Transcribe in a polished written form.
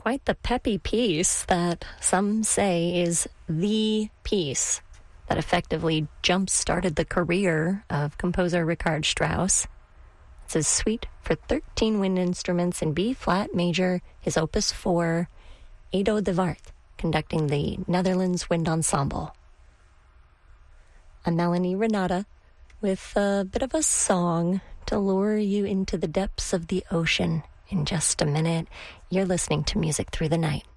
quite the peppy piece that some say is the piece that effectively jump-started the career of composer Richard Strauss. It's his suite for 13 wind instruments in B-flat major, his opus 4, Edo de Wart, conducting the Netherlands Wind Ensemble. I'm Melanie Renata with a bit of a song to lure you into the depths of the ocean. In just a minute, you're listening to Music Through the Night.